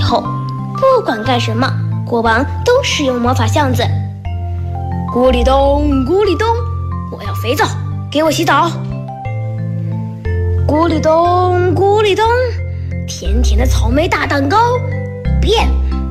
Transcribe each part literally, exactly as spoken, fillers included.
候，不管干什么，国王都使用魔法巷子。咕哩咚，咕哩咚，我要肥皂，给我洗澡。咕哩咚，咕哩咚，甜甜的草莓大蛋糕，变。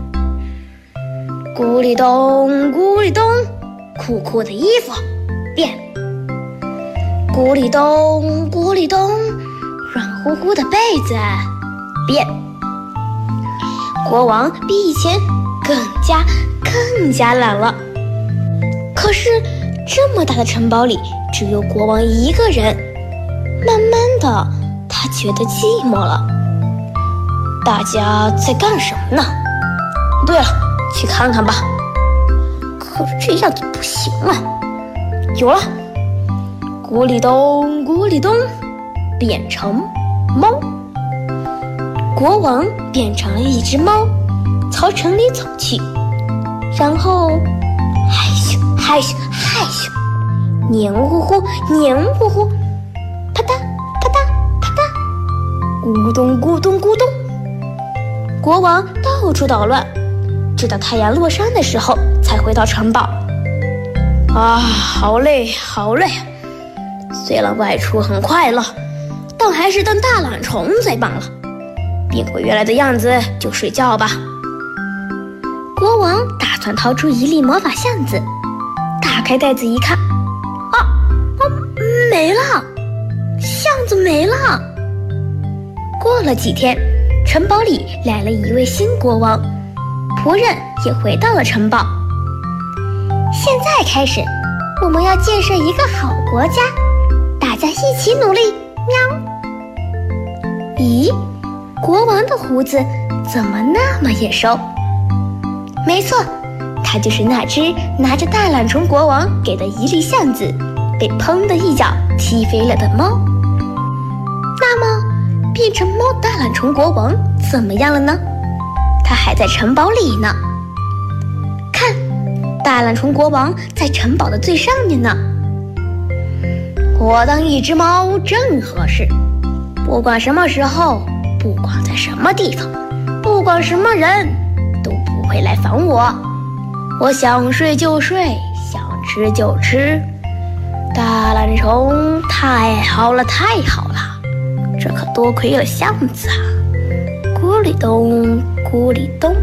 咕哩咚，咕哩咚，酷酷的衣服，变。咕哩咚，咕哩咚，软乎乎的被子，变。国王比以前更加更加懒了。可是这么大的城堡里只有国王一个人，慢慢的他觉得寂寞了。大家在干什么呢？对了，去看看吧。可是这样子不行啊。有了，咕哩咚咕哩咚，变成猫。国王变成了一只猫，朝城里走去，然后害羞害羞害羞，黏糊糊黏糊糊，啪嗒啪嗒啪嗒，咕咚咕咚咕咚。国王到处捣乱，直到太阳落山的时候才回到城堡。啊，好累好累，虽然外出很快乐，但还是当大懒虫最棒了。变回原来的样子就睡觉吧。国王打算掏出一粒魔法巷子，打开袋子一看，啊啊，没了，巷子没了。过了几天，城堡里来了一位新国王，仆人也回到了城堡。现在开始，我们要建设一个好国家，大家一起努力。喵。咦，国王的胡子怎么那么眼熟？没错，他就是那只拿着大懒虫国王给的一粒橡子，被砰的一脚踢飞了的猫。那么变成猫大懒虫国王怎么样了呢？他还在城堡里呢。看，大懒虫国王在城堡的最上面呢。我当一只猫正合适，不管什么时候，不管在什么地方，不管什么人，都不会来烦我。我想睡就睡，想吃就吃。大懒虫太好了太好了，这可多亏了巷子啊！咕哩咚咕哩咚。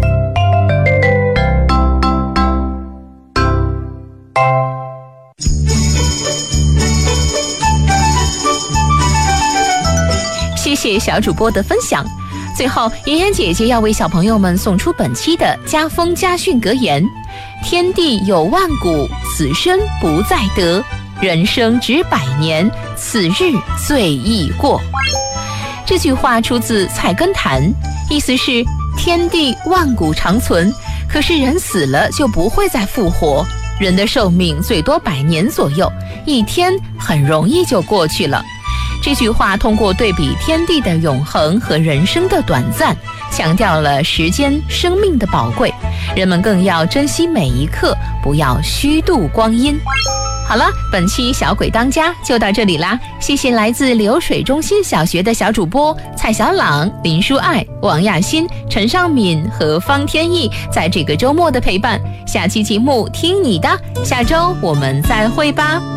谢谢小主播的分享。最后，妍妍姐姐要为小朋友们送出本期的家风家训格言：天地有万古，此生不再得；人生只百年，此日最易过。这句话出自《菜根谭》，意思是天地万古长存，可是人死了就不会再复活，人的寿命最多百年左右，一天很容易就过去了。这句话通过对比天地的永恒和人生的短暂，强调了时间生命的宝贵，人们更要珍惜每一刻，不要虚度光阴。好了，本期小鬼当家就到这里啦，谢谢来自流水中心小学的小主播蔡小朗、林淑爱、王亚欣、陈尚敏和方天意在这个周末的陪伴。下期节目听你的，下周我们再会吧。